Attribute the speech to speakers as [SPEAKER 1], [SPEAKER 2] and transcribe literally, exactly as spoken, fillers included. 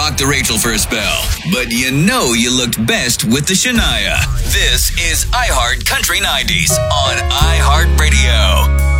[SPEAKER 1] rock the Rachel for a spell, but you know you looked best with the Shania. This is iHeart Country nineties on iHeartRadio.